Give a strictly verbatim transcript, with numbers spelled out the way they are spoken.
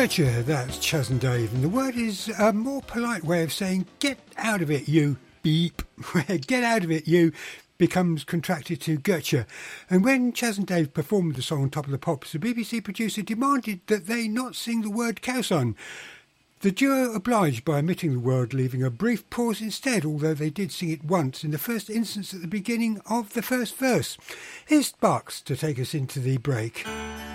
Gertrude, that's Chas and Dave, and the word is a more polite way of saying get out of it, you beep. Get out of it, you becomes contracted to Gertrude. And when Chas and Dave performed the song on Top of the Pops, the B B C producer demanded that they not sing the word cow son. The duo obliged by omitting the word, leaving a brief pause instead, although they did sing it once in the first instance at the beginning of the first verse. Here's Sparks to take us into the break.